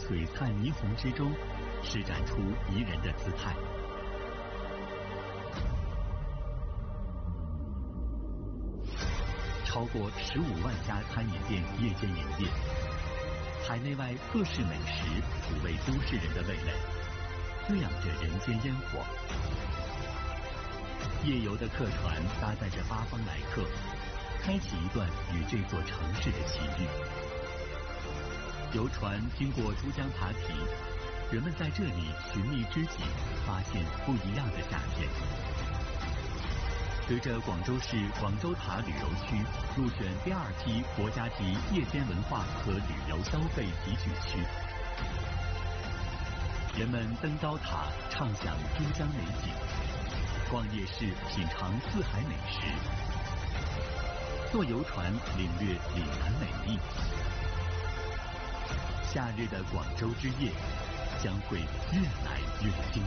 璀璨霓虹之中，施展出宜人的姿态。超过15万家餐饮店夜间营业，海内外各式美食抚慰都市人的味蕾，滋养着人间烟火。夜游的客船搭载着八方来客，开启一段与这座城市的奇遇。游船经过珠江塔体，人们在这里寻觅知己，发现不一样的夏天。随着广州市广州塔旅游区入选第2批国家级夜间文化和旅游消费集聚区，人们登高塔畅享珠江美景，逛夜市品尝四海美食，坐游船领略岭南美丽。夏日的广州之夜将会越来越精